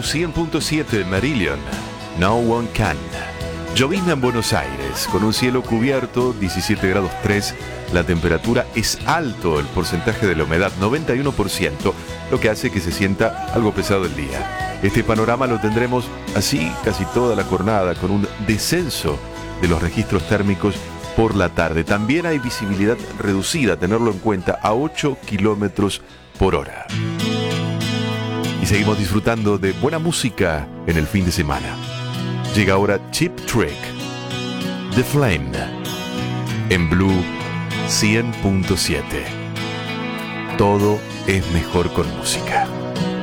100.7 Marillion, No One Can. Llovizna en Buenos Aires, con un cielo cubierto, 17 grados 3. La temperatura es alto, el porcentaje de la humedad 91%, lo que hace que se sienta algo pesado el día. Este panorama lo tendremos así casi toda la jornada, con un descenso de los registros térmicos por la tarde. También hay visibilidad reducida, tenerlo en cuenta, a 8 kilómetros por hora. Y seguimos disfrutando de buena música en el fin de semana. Llega ahora Cheap Trick, The Flame, en Blue 100.7. Todo es mejor con música.